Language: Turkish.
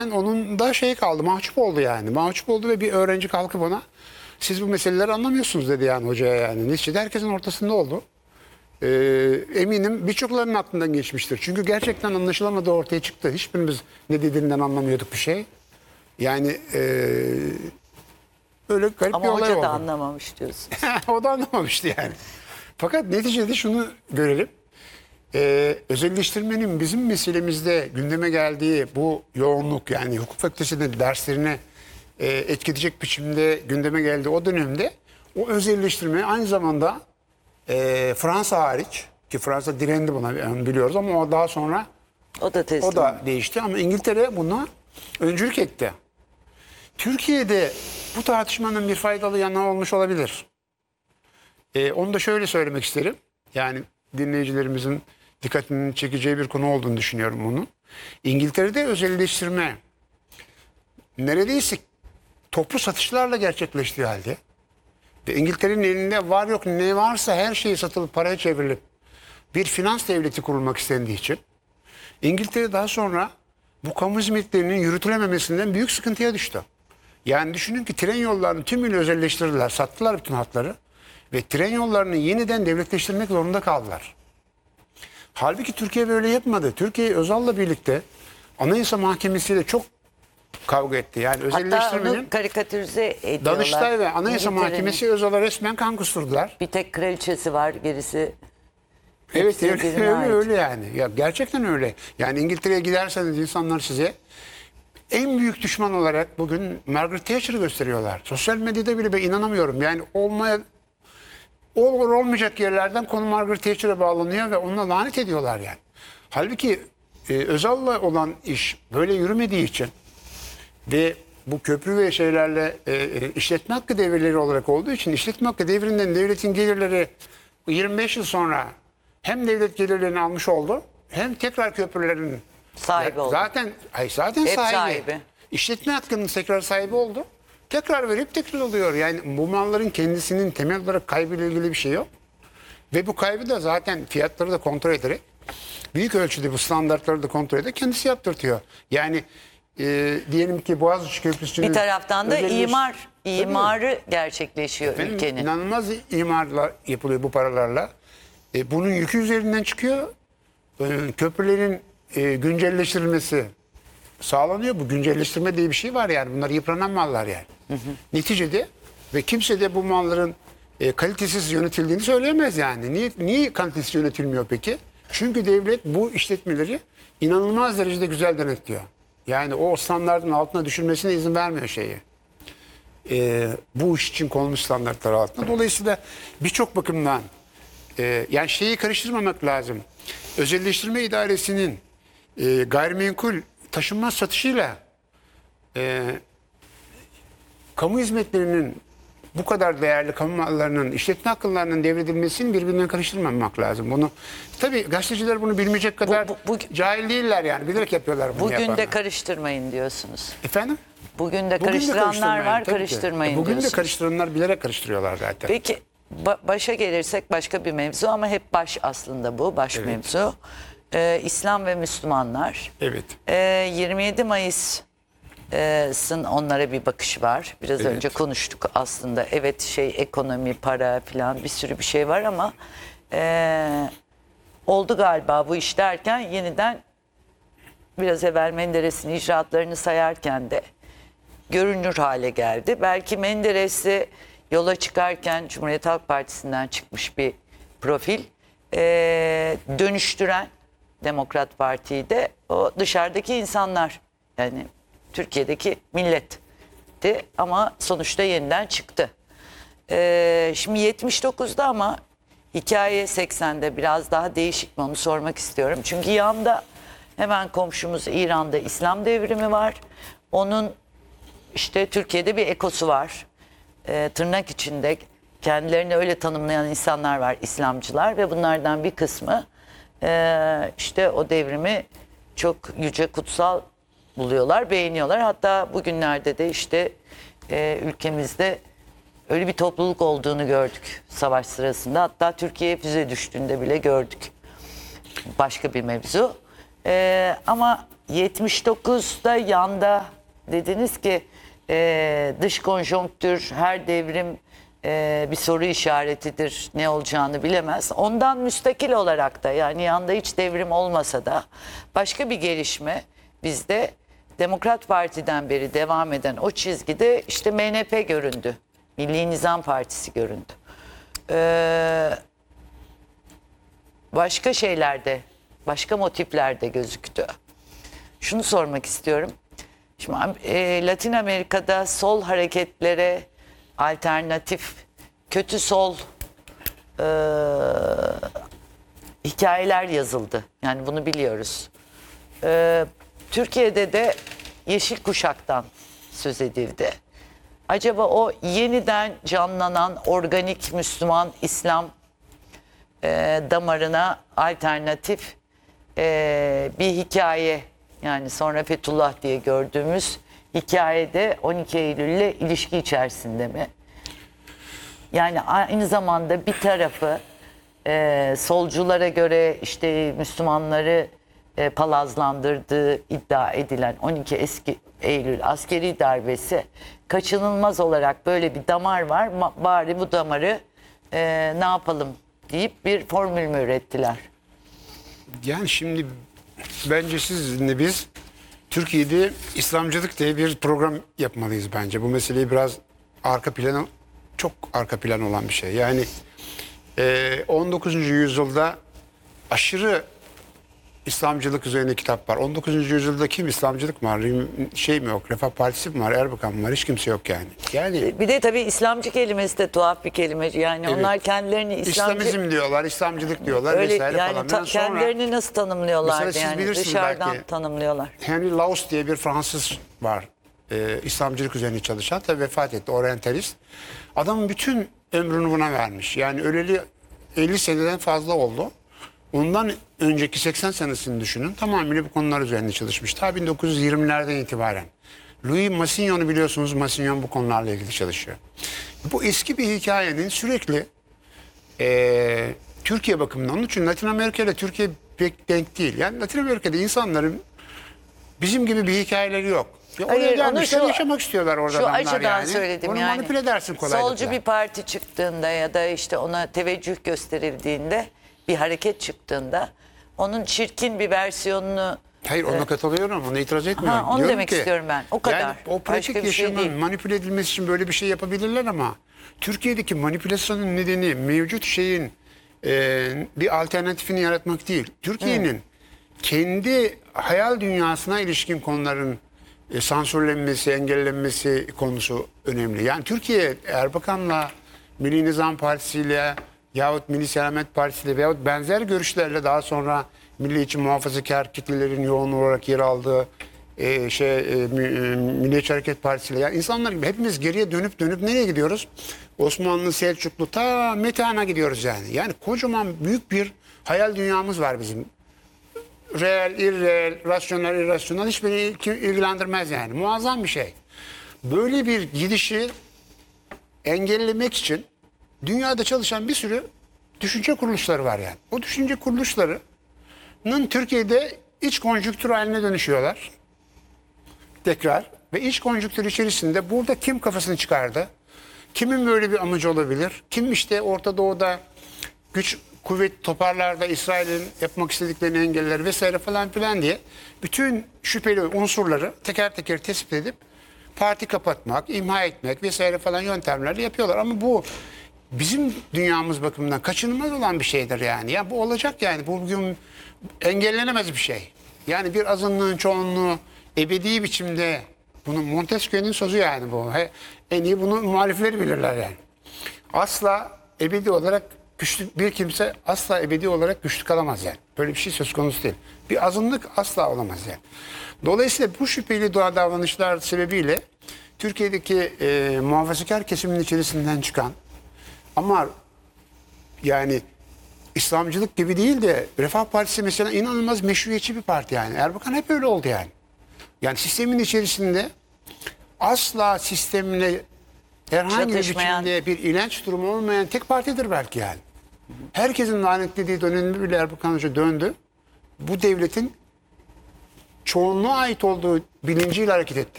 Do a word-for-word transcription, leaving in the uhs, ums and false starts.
Onun da şey kaldı, mahcup oldu yani. Mahcup oldu ve bir öğrenci kalkıp ona siz bu meseleleri anlamıyorsunuz dedi yani hocaya yani. Neticede herkesin ortasında oldu. Ee, eminim birçoklarının aklından geçmiştir. Çünkü gerçekten anlaşılamadığı ortaya çıktı. Hiçbirimiz ne dediğinden anlamıyorduk bir şey. Yani ee, öyle garip Ama bir olay hoca oldu. da anlamamış diyorsun. O da anlamamıştı yani. Fakat neticede şunu görelim. Ee, özelleştirmenin bizim meselemizde gündeme geldiği bu yoğunluk, yani hukuk fakültesinin derslerine e, etkileyecek biçimde gündeme geldiği o dönemde o özelleştirme aynı zamanda e, Fransa hariç, ki Fransa direndi buna yani biliyoruz, ama o daha sonra O da teslim. o da değişti, ama İngiltere buna öncülük etti. Türkiye'de bu tartışmanın bir faydalı yanı olmuş olabilir. Ee, onu da şöyle söylemek isterim. Yani dinleyicilerimizin dikkatini çekeceği bir konu olduğunu düşünüyorum bunun. İngiltere'de özelleştirme neredeyse toplu satışlarla gerçekleştiği halde ve İngiltere'nin elinde var yok ne varsa her şeyi satılıp paraya çevrilip bir finans devleti kurulmak istendiği için İngiltere daha sonra bu kamu hizmetlerinin yürütülememesinden büyük sıkıntıya düştü. Yani düşünün ki tren yollarını tümüyle özelleştirdiler, sattılar bütün hatları ve tren yollarını yeniden devletleştirmek zorunda kaldılar. Halbuki Türkiye böyle yapmadı. Türkiye Özal'la birlikte Anayasa Mahkemesi ile çok kavga etti. Yani Hatta özelleştirmenin onu karikatürize ediyorlar. Danıştay ve Anayasa İngiltere'nin Mahkemesi Özal'a resmen kan kusturdular. Bir tek kraliçesi var, gerisi Evet hepsi öyle, birbirine öyle, ait. öyle yani. Ya gerçekten öyle. Yani İngiltere'ye giderseniz insanlar size en büyük düşman olarak bugün Margaret Thatcher'ı gösteriyorlar. Sosyal medyada bile ben inanamıyorum. Yani olmaya olur olmayacak yerlerden konu Margaret Thatcher'a bağlanıyor ve onunla lanet ediyorlar yani. Halbuki e, Özal'la olan iş böyle yürümediği için ve bu köprü ve şeylerle e, e, işletme hakkı devirleri olarak olduğu için işletme hakkı devrinden devletin gelirleri yirmi beş yıl sonra hem devlet gelirlerini almış oldu hem tekrar köprülerin Sahibi oldu. Zaten ay zaten Hep sahibi. sahibi. İşletme hakkının tekrar sahibi oldu. Tekrar verip tekrar alıyor. Yani bu malların kendisinin temel olarak kaybıyla ilgili bir şey yok. Ve bu kaybı da zaten fiyatları da kontrol ederek büyük ölçüde bu standartları da kontrol ederek kendisi yaptırtıyor. Yani e, diyelim ki Boğaziçi Köprüsü'nün Bir taraftan da özelleş- imar, Tabii. imarı gerçekleşiyor Efendim, ülkenin. İnanılmaz imarla yapılıyor bu paralarla. E, bunun yükü üzerinden çıkıyor. E, köprülerin e, güncelleştirilmesi sağlanıyor. Bu güncelleştirme diye bir şey var yani. Bunlar yıpranan mallar yani. Hı hı. Neticede ve kimse de bu malların e, kalitesiz yönetildiğini söyleyemez yani. Niye, niye kalitesiz yönetilmiyor peki? Çünkü devlet bu işletmeleri inanılmaz derecede güzel denetliyor. Yani o standartın altına düşürmesine izin vermiyor şeyi. E, bu iş için konmuş standartlar altında. Dolayısıyla birçok bakımdan e, yani şeyi karıştırmamak lazım. Özelleştirme idaresinin e, gayrimenkul taşınmaz satışıyla e, kamu hizmetlerinin bu kadar değerli kamu mallarının işletme hakkılarının devredilmesini birbirinden karıştırmamak lazım. Bunu tabii gazeteciler bunu bilmeyecek kadar bu- bu- cahil değiller yani. Bilerek yapıyorlar bunu Bugün de yapanlar. karıştırmayın diyorsunuz. Efendim? Bugün de Bugün de karıştıranlar karıştırmayın, var, tabii ki. karıştırmayın Bugün de diyorsunuz. karıştıranlar bilerek karıştırıyorlar zaten. Peki ba- başa gelirsek başka bir mevzu ama hep baş aslında bu, baş Evet. mevzu. Ee, İslam ve Müslümanlar. Evet. Ee, yirmi yedi Mayıs'ın onlara bir bakışı var. Biraz Evet. önce konuştuk aslında. Evet şey ekonomi, para falan bir sürü bir şey var ama ee, oldu galiba bu iş derken yeniden biraz evvel Menderes'in icraatlarını sayarken de görünür hale geldi. Belki Menderes'i yola çıkarken Cumhuriyet Halk Partisi'nden çıkmış bir profil ee, dönüştüren Demokrat Parti'yi de o dışarıdaki insanlar, yani Türkiye'deki milletti ama sonuçta yeniden çıktı. Ee, şimdi yetmiş dokuzda ama hikaye seksende biraz daha değişik mi onu sormak istiyorum. Çünkü yanda hemen komşumuz İran'da İslam devrimi var. Onun işte Türkiye'de bir ekosu var. Ee, tırnak içinde kendilerini öyle tanımlayan insanlar var, İslamcılar ve bunlardan bir kısmı e, işte o devrimi çok yüce, kutsal buluyorlar, beğeniyorlar. Hatta bugünlerde de işte e, ülkemizde öyle bir topluluk olduğunu gördük savaş sırasında. Hatta Türkiye'ye füze düştüğünde bile gördük. Başka bir mevzu. Ee, ama yetmiş dokuzda yanda dediniz ki e, dış konjonktür her devrim e, bir soru işaretidir, ne olacağını bilemez. Ondan müstakil olarak da, yani yanda hiç devrim olmasa da başka bir gelişme bizde Demokrat Parti'den beri devam eden o çizgide işte M N P göründü. Milli Nizam Partisi göründü. Ee, başka şeylerde, başka motiflerde gözüktü. Şunu sormak istiyorum. Şimdi e, Latin Amerika'da sol hareketlere alternatif, kötü sol e, hikayeler yazıldı. Yani bunu biliyoruz. E, Türkiye'de de Yeşil Kuşak'tan söz edildi. Acaba o yeniden canlanan organik Müslüman İslam e, damarına alternatif e, bir hikaye, yani sonra Fethullah diye gördüğümüz hikayede on iki Eylül'le ilişki içerisinde mi? Yani aynı zamanda bir tarafı e, solculara göre işte Müslümanları e, palazlandırdığı iddia edilen on iki eski Eylül askeri darbesi kaçınılmaz olarak böyle bir damar var. Ma- bari bu damarı e, ne yapalım deyip bir formül mü ürettiler? Yani şimdi bence sizinle biz Türkiye'de İslamcılık diye bir program yapmalıyız bence. Bu meseleyi biraz arka plana, çok arka plan olan bir şey. Yani e, on dokuzuncu yüzyılda aşırı İslamcılık üzerine kitap var. on dokuzuncu yüzyılda kim İslamcılık mı var? Şey mi yok? Refah Partisi mi var? Erbakan mı var? Hiç kimse yok yani. Yani Bir de tabii İslamcı kelimesi de tuhaf bir kelime. Yani Evet. onlar kendilerini İslamcı... İslamizm diyorlar, İslamcılık diyorlar Öyle, vesaire yani falan. ta- Yani sonra kendilerini nasıl tanımlıyorlardı, Mesela siz yani bilirsiniz dışarıdan belki. tanımlıyorlar. Henry Laws diye bir Fransız var. Ee, İslamcılık üzerine çalışan, tabii vefat etti, oryantalist. Adamın bütün ömrünü buna vermiş. Yani öleli elli seneden fazla oldu. Ondan önceki seksen senesini düşünün. Tamamıyla bu konular üzerinde çalışmış. Ta bin dokuz yüz yirmilerden itibaren. Louis Massignon'u biliyorsunuz. Massignon bu konularla ilgili çalışıyor. Bu eski bir hikayenin sürekli e, Türkiye bakımından. Onun için Latin Amerika ile Türkiye pek denk değil. Yani Latin Amerika'da insanların bizim gibi bir hikayeleri yok. Ya oraya Hayır, onu gelmişler, şu- yaşamak istiyorlar orada Şu adamlar açıdan yani. söyledim Onu yani. manipüle edersin kolaylıkla. Solcu bir parti çıktığında ya da işte ona teveccüh gösterildiğinde, bir hareket çıktığında onun çirkin bir versiyonunu... Hayır, ona katılıyorum. Ona itiraz etmiyorum. Ha, onu Diyorum demek ki, istiyorum ben. O kadar. Yani o Başka pratik bir şey yaşamın değil. manipüle edilmesi için böyle bir şey yapabilirler ama Türkiye'deki manipülasyonun nedeni mevcut şeyin e, bir alternatifini yaratmak değil. Türkiye'nin kendi hayal dünyasına ilişkin konuların e, sansürlenmesi, engellenmesi konusu önemli. Yani Türkiye Erbakan'la, Milli Nizam Partisi'yle yahut Milli Selamet Partisi'yle veyahut benzer görüşlerle daha sonra milliyetçi muhafazakar kitlelerin yoğun olarak yer aldığı e, şey e, Mü- e, Milliyetçi Hareket Partisi'yle, yani insanlar gibi hepimiz geriye dönüp dönüp nereye gidiyoruz? Osmanlı, Selçuklu, ta Metehan'a gidiyoruz yani. Yani kocaman büyük bir hayal dünyamız var bizim. Reel, irreel, rasyonel, irrasyonel hiçbiri kim- ilgilendirmez yani. Muazzam bir şey. Böyle bir gidişi engellemek için dünyada çalışan bir sürü düşünce kuruluşları var yani. O düşünce kuruluşlarının Türkiye'de iç konjüktür haline dönüşüyorlar. Tekrar. Ve iç konjüktür içerisinde burada kim kafasını çıkardı? Kimin böyle bir amacı olabilir? Kim işte Orta Doğu'da güç kuvvet toparlarda İsrail'in yapmak istediklerini engeller vesaire falan filan diye bütün şüpheli unsurları teker teker tespit edip parti kapatmak, imha etmek vesaire falan yöntemlerle yapıyorlar. Ama bu bizim dünyamız bakımından kaçınılmaz olan bir şeydir yani. Ya bu olacak yani. Bu bugün engellenemez bir şey. Yani bir azınlığın çoğunluğu ebedi biçimde, bunu Montesquieu'nun sözü yani bu. He, en iyi bunu muhalifleri bilirler yani. Asla ebedi olarak güçlü bir kimse asla ebedi olarak güçlü kalamaz yani. Böyle bir şey söz konusu değil. Bir azınlık asla olamaz yani. Dolayısıyla bu şüpheli doğa davranışlar sebebiyle Türkiye'deki e, muhafazakar kesimin içerisinden çıkan ama yani İslamcılık gibi değil de Refah Partisi mesela inanılmaz meşruiyetçi bir parti yani. Erbakan hep öyle oldu yani. Yani sistemin içerisinde asla sistemle herhangi bir Çatışmayan. biçimde bir ilenç durumu olmayan tek partidir belki yani. Herkesin lanetlediği dönemde bile Erbakan Hoca döndü. Bu devletin çoğunluğa ait olduğu bilinciyle hareket etti.